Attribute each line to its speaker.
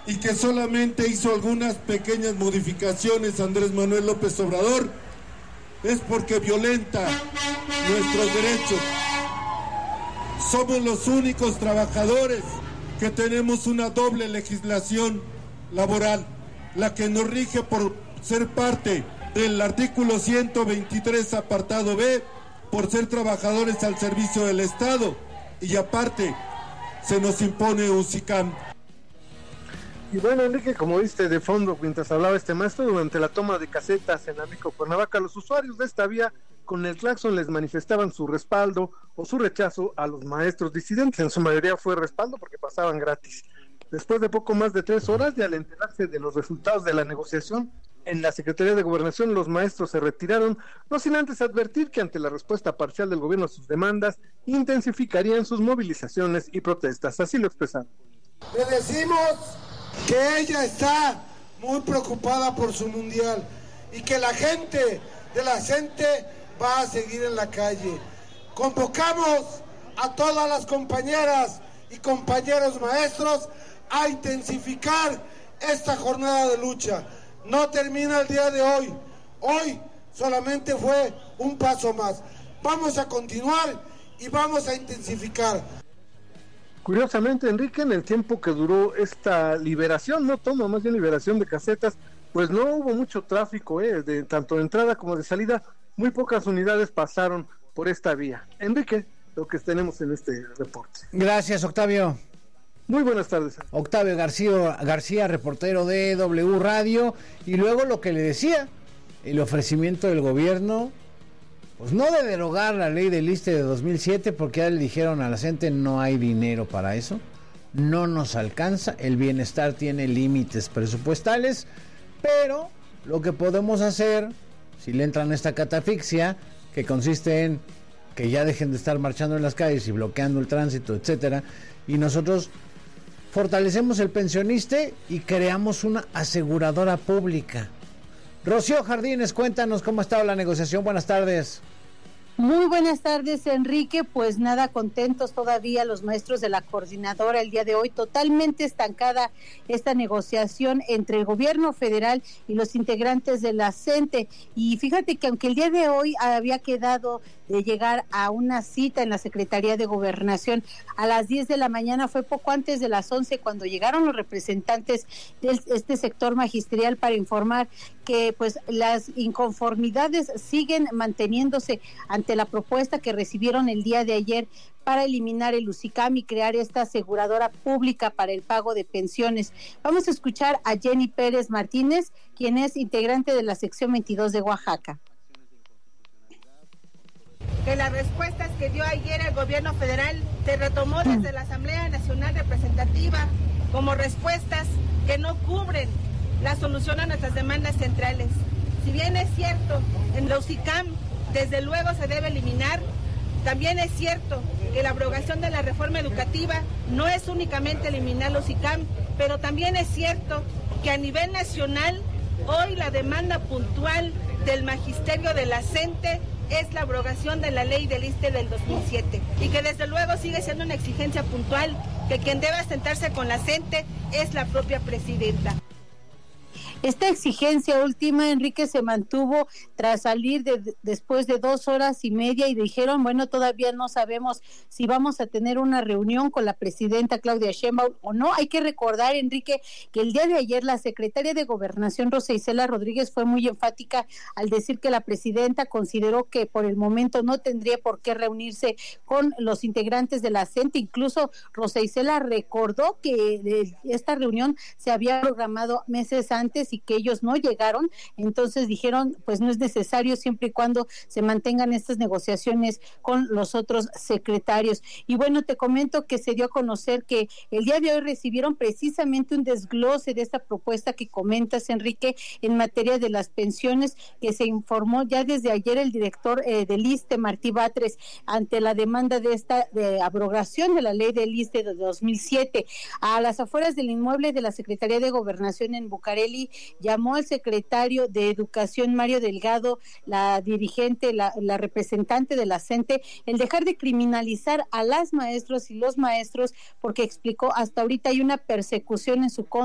Speaker 1: y que solamente hizo algunas pequeñas modificaciones Andrés Manuel López Obrador, es porque violenta nuestros derechos. Somos los únicos trabajadores que tenemos una doble legislación laboral, la que nos rige por ser parte del artículo 123 apartado B, por ser trabajadores al servicio del Estado, y aparte se nos impone UCICAM.
Speaker 2: Y bueno, Enrique, como viste de fondo mientras hablaba este maestro, durante la toma de casetas en Amico Cuernavaca, los usuarios de esta vía con el claxon les manifestaban su respaldo o su rechazo a los maestros disidentes. En su mayoría fue respaldo porque pasaban gratis. Después de poco más de 3 horas, y al enterarse de los resultados de la negociación en la Secretaría de Gobernación, los maestros se retiraron, no sin antes advertir que ante la respuesta parcial del gobierno a sus demandas, intensificarían sus movilizaciones y protestas. Así lo expresaron.
Speaker 3: Le decimos que ella está muy preocupada por su mundial y que la gente de la CENTE va a seguir en la calle. Convocamos a todas las compañeras y compañeros maestros a intensificar esta jornada de lucha. No termina el día de hoy. Hoy solamente fue un paso más. Vamos a continuar y vamos a intensificar.
Speaker 2: Curiosamente, Enrique, en el tiempo que duró esta liberación, más bien liberación de casetas, pues no hubo mucho tráfico, de tanto de entrada como de salida. Muy pocas unidades pasaron por esta vía. Enrique, lo que tenemos en este reporte.
Speaker 4: Gracias, Octavio.
Speaker 2: Muy buenas tardes.
Speaker 4: Octavio García, reportero de W Radio. Y luego lo que le decía, el ofrecimiento del gobierno, pues no de derogar la ley del ISSSTE de 2007, porque ya le dijeron a la gente no hay dinero para eso, no nos alcanza, el bienestar tiene límites presupuestales, pero lo que podemos hacer, si le entran esta catafixia, que consiste en que ya dejen de estar marchando en las calles y bloqueando el tránsito, etcétera, y nosotros fortalecemos el pensionista y creamos una aseguradora pública. Rocío Jardines, cuéntanos cómo ha estado la negociación. Buenas tardes.
Speaker 5: Muy buenas tardes, Enrique. Pues nada, contentos todavía los maestros de la coordinadora el día de hoy. Totalmente estancada esta negociación entre el gobierno federal y los integrantes de la CENTE. Y fíjate que aunque el día de hoy había quedado de llegar a una cita en la Secretaría de Gobernación a las 10 de la mañana, fue poco antes de las 11 cuando llegaron los representantes de este sector magisterial para informar que pues las inconformidades siguen manteniéndose ante la propuesta que recibieron el día de ayer para eliminar el UCICAM y crear esta aseguradora pública para el pago de pensiones. Vamos a escuchar a Jenny Pérez Martínez, quien es integrante de la sección 22 de Oaxaca.
Speaker 6: Que las respuestas que dio ayer el gobierno federal se retomó desde la Asamblea Nacional Representativa como respuestas que no cubren la solución a nuestras demandas centrales. Si bien es cierto, en la UCICAM desde luego se debe eliminar, también es cierto que la abrogación de la reforma educativa no es únicamente eliminar la UCICAM, pero también es cierto que a nivel nacional hoy la demanda puntual del magisterio de la CENTE es la abrogación de la ley del ISSSTE del 2007 y que desde luego sigue siendo una exigencia puntual que quien debe sentarse con la CENTE es la propia presidenta.
Speaker 5: Esta exigencia última, Enrique, se mantuvo tras salir después de 2 horas y media y dijeron, bueno, todavía no sabemos si vamos a tener una reunión con la presidenta Claudia Sheinbaum o no. Hay que recordar, Enrique, que el día de ayer la secretaria de Gobernación, Rosa Isela Rodríguez, fue muy enfática al decir que la presidenta consideró que por el momento no tendría por qué reunirse con los integrantes de la CENTE. Incluso Rosa Isela recordó que esta reunión se había programado meses antes y que ellos no llegaron, entonces dijeron pues no es necesario siempre y cuando se mantengan estas negociaciones con los otros secretarios. Y bueno, te comento que se dio a conocer que el día de hoy recibieron precisamente un desglose de esta propuesta que comentas, Enrique, en materia de las pensiones, que se informó ya desde ayer el director del ISSSTE, Martí Batres, ante la demanda de esta abrogación de la ley del ISSSTE de 2007. A las afueras del inmueble de la Secretaría de Gobernación en Bucareli, llamó al secretario de Educación, Mario Delgado, la dirigente, la representante de la CENTE, el dejar de criminalizar a las maestros y los maestros, porque explicó hasta ahorita hay una persecución en su contra